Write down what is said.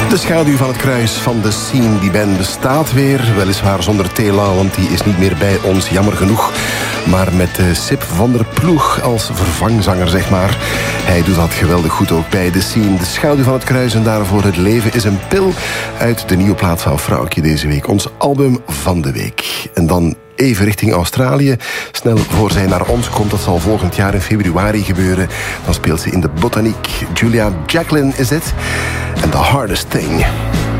De schaduw van het kruis van de Scene, die band bestaat weer. Weliswaar zonder Tela, want die is niet meer bij ons, jammer genoeg. Maar met Sip van der Ploeg als vervangzanger, zeg maar. Hij doet dat geweldig goed ook bij de Scene. De schaduw van het kruis en daarvoor het leven is een pil. Uit de nieuwe plaat van Vrouwtje deze week. Ons album van de week. En dan even richting Australië. Snel voor zij naar ons komt, dat zal volgend jaar in februari gebeuren. Dan speelt ze in de Botaniek. Julia Jacqueline is dit. And the hardest thing.